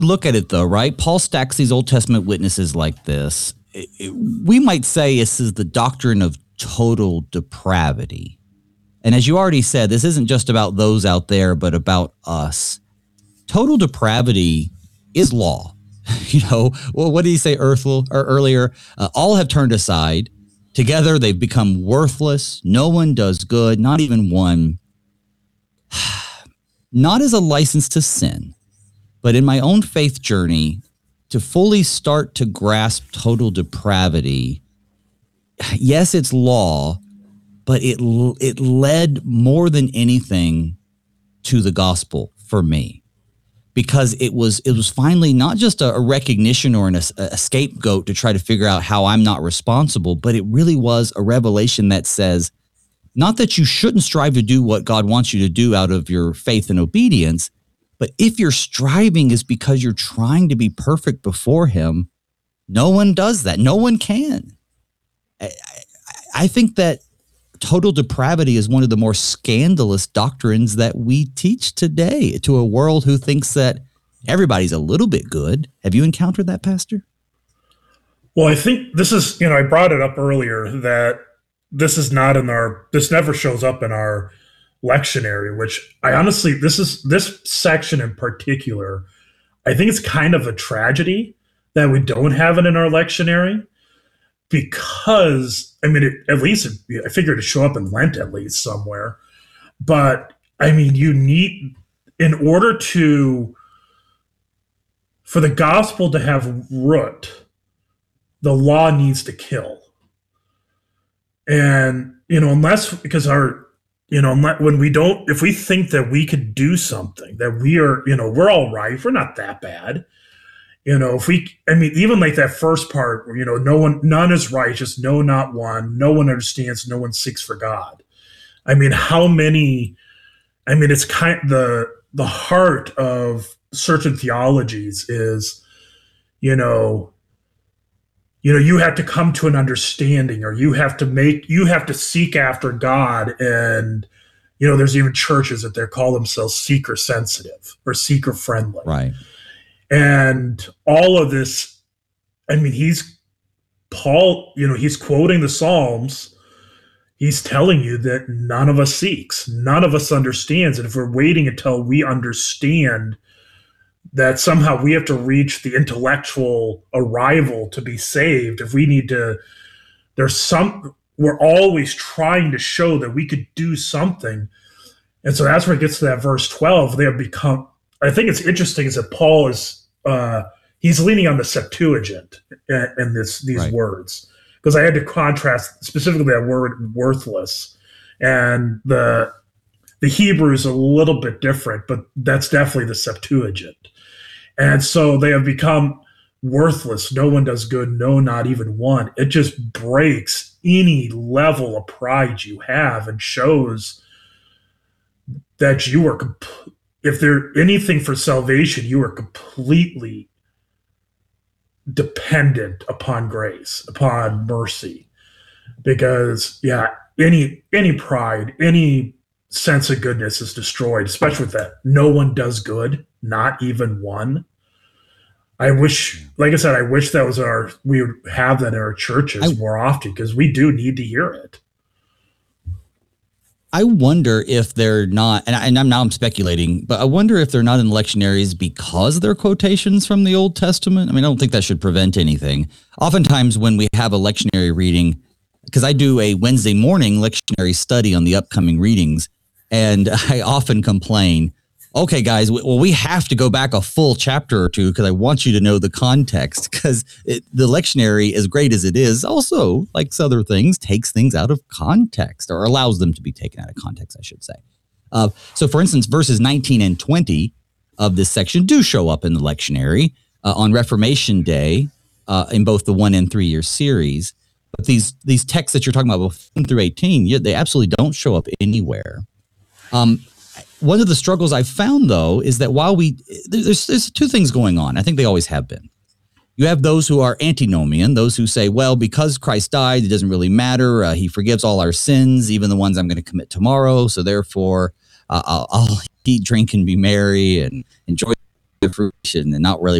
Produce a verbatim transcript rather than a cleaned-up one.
look at it though, right? Paul stacks these Old Testament witnesses like this. It, it, we might say this is the doctrine of total depravity. And as you already said, this isn't just about those out there, but about us. Total depravity is law. You know, well, what did he say Earthel, or earlier? Uh, all have turned aside. Together they've become worthless. No one does good, not even one. Not as a license to sin, but in my own faith journey, to fully start to grasp total depravity. Yes, it's law, but it it led more than anything to the gospel for me, because it was it was finally not just a, a recognition or an, a, a scapegoat to try to figure out how I'm not responsible, but it really was a revelation that says, not that you shouldn't strive to do what God wants you to do out of your faith and obedience, but if you're striving is because you're trying to be perfect before him, no one does that. No one can. I, I, I think that total depravity is one of the more scandalous doctrines that we teach today to a world who thinks that everybody's a little bit good. Have you encountered that, Pastor? Well, I think this is, you know, I brought it up earlier that this is not in our, this never shows up in our lectionary, which I honestly, this is, this section in particular, I think it's kind of a tragedy that we don't have it in our lectionary, because, I mean, it, at least, it, I figured to show up in Lent at least somewhere, but I mean, you need, in order to, for the gospel to have root, the law needs to kill. And, you know, unless, because our, you know, when we don't, if we think that we could do something, that we are, you know, we're all right, we're not that bad. You know, if we, I mean, even like that first part where, you know, no one, none is righteous, no, not one, no one understands, no one seeks for God. I mean, how many, I mean, it's kind of the, the heart of certain theologies is, you know, you know, you have to come to an understanding, or you have to make, you have to seek after God. And, you know, there's even churches that they call themselves seeker sensitive or seeker friendly. Right. And all of this, I mean, he's Paul, you know, he's quoting the Psalms. He's telling you that none of us seeks, none of us understands. And if we're waiting until we understand that somehow we have to reach the intellectual arrival to be saved, if we need to, there's some, we're always trying to show that we could do something. And so that's where it gets to that verse twelve. They have become, I think it's interesting is that Paul is, uh, he's leaning on the Septuagint in, in this, these right. words, because I had to contrast specifically that word worthless, and the, the Hebrew is a little bit different, but that's definitely the Septuagint. And so they have become worthless. No one does good. No, not even one. It just breaks any level of pride you have and shows that you are, comp- if there's anything for salvation, you are completely dependent upon grace, upon mercy. Because, yeah, any any pride, any sense of goodness is destroyed, especially with that. No one does good, not even one. I wish, like I said, I wish that was our, we would have that in our churches I, more often, because we do need to hear it. I wonder if they're not, and, I, and I'm now I'm speculating, but I wonder if they're not in lectionaries because they're quotations from the Old Testament. I mean, I don't think that should prevent anything. Oftentimes when we have a lectionary reading, because I do a Wednesday morning lectionary study on the upcoming readings, and I often complain, okay, guys, well, we have to go back a full chapter or two because I want you to know the context, because the lectionary, as great as it is, also, like other things, takes things out of context, or allows them to be taken out of context, I should say. Uh, so, for instance, verses nineteen and twenty of this section do show up in the lectionary uh, on Reformation Day uh, in both the one and three year series. But these these texts that you're talking about, one through eighteen, yeah, they absolutely don't show up anywhere. Um, One of the struggles I've found, though, is that while we there's, there's two things going on. I think they always have been. You have those who are antinomian, those who say, well, because Christ died, it doesn't really matter. Uh, he forgives all our sins, even the ones I'm going to commit tomorrow. So therefore, uh, I'll, I'll eat, drink, and be merry and enjoy fruition and not really